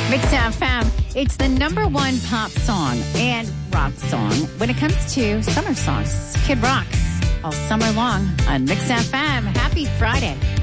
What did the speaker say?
Mix FM. It's the number one pop song and rock song when it comes to summer songs. Kid Rock all summer long on Mix FM. Happy Friday.